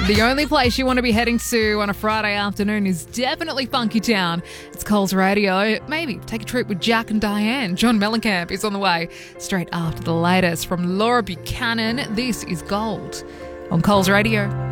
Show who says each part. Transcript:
Speaker 1: The only place you want to be heading to on a Friday afternoon is definitely Funky Town. It's Coles Radio. Maybe take a trip with Jack and Diane. John Mellencamp is on the way straight after the latest from Laura Buchanan. This is Gold on Coles Radio.